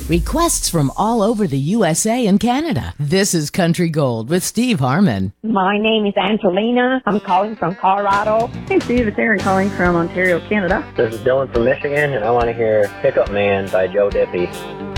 Requests from all over the USA and Canada. This is Country Gold with Steve Harmon. My name is Angelina. I'm calling from Colorado. Hey, Steve, it's Aaron calling from Ontario, Canada. This is Dylan from Michigan, and I want to hear Pickup Man by Joe Diffie.